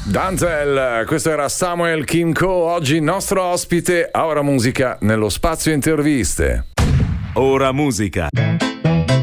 Danzel, questo era Samuel Kimco, oggi nostro ospite a Ora Musica nello spazio interviste. Ora Musica.